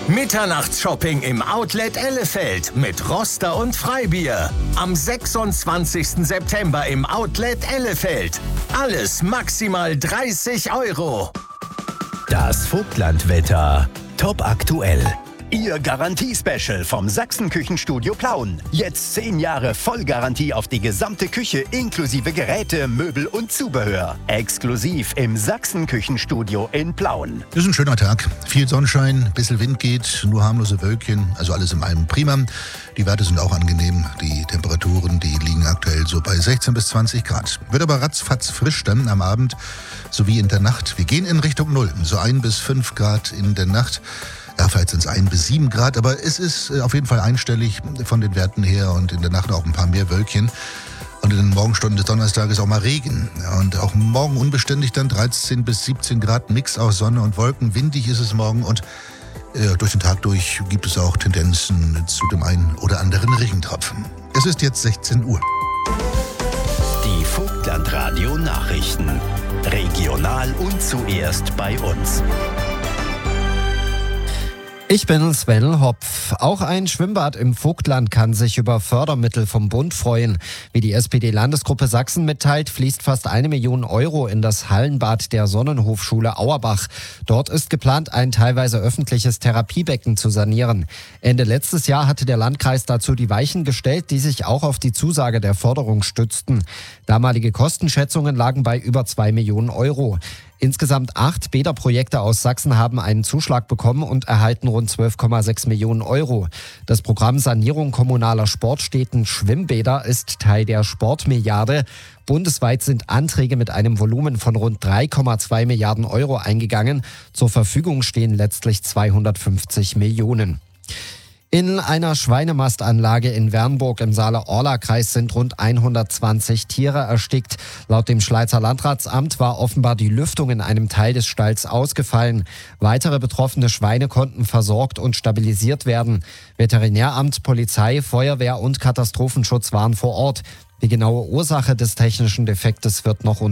Mitternachtsshopping im Outlet Ellefeld mit Roster und Freibier. Am 26. September im Outlet Ellefeld. Alles maximal 30 €. Das Vogtlandwetter. Top aktuell. Ihr Garantie-Special vom Sachsen-Küchenstudio Plauen. Jetzt 10 Jahre Vollgarantie auf die gesamte Küche inklusive Geräte, Möbel und Zubehör. Exklusiv im Sachsen-Küchenstudio in Plauen. Das ist ein schöner Tag. Viel Sonnenschein, bisschen Wind geht, nur harmlose Wölkchen, also alles in allem prima. Die Werte sind auch angenehm. Die Temperaturen, die liegen aktuell so bei 16 bis 20 Grad. Wird aber ratzfatz frisch dann am Abend sowie in der Nacht. Wir gehen in Richtung 0, so 1 bis 5 Grad in der Nacht. Ja, vielleicht sind es 1 bis 7 Grad, aber es ist auf jeden Fall einstellig von den Werten her und in der Nacht auch ein paar mehr Wölkchen. Und in den Morgenstunden des Donnerstages auch mal Regen. Und auch morgen unbeständig dann 13 bis 17 Grad, Mix aus Sonne und Wolken. Windig ist es morgen und durch den Tag durch gibt es auch Tendenzen zu dem einen oder anderen Regentropfen. Es ist jetzt 16 Uhr. Die Vogtlandradio Nachrichten. Regional und zuerst bei uns. Ich bin Sven Hopf. Auch ein Schwimmbad im Vogtland kann sich über Fördermittel vom Bund freuen. Wie die SPD-Landesgruppe Sachsen mitteilt, fließt fast 1 Million € in das Hallenbad der Sonnenhofschule Auerbach. Dort ist geplant, ein teilweise öffentliches Therapiebecken zu sanieren. Ende letztes Jahr hatte der Landkreis dazu die Weichen gestellt, die sich auch auf die Zusage der Förderung stützten. Damalige Kostenschätzungen lagen bei über 2 Millionen €. Insgesamt 8 Bäderprojekte aus Sachsen haben einen Zuschlag bekommen und erhalten rund 12,6 Millionen €. Das Programm Sanierung kommunaler Sportstätten Schwimmbäder ist Teil der Sportmilliarde. Bundesweit sind Anträge mit einem Volumen von rund 3,2 Milliarden € eingegangen. Zur Verfügung stehen letztlich 250 Millionen. In einer Schweinemastanlage in Wernburg im Saale-Orla-Kreis sind rund 120 Tiere erstickt. Laut dem Schleizer Landratsamt war offenbar die Lüftung in einem Teil des Stalls ausgefallen. Weitere betroffene Schweine konnten versorgt und stabilisiert werden. Veterinäramt, Polizei, Feuerwehr und Katastrophenschutz waren vor Ort. Die genaue Ursache des technischen Defektes wird noch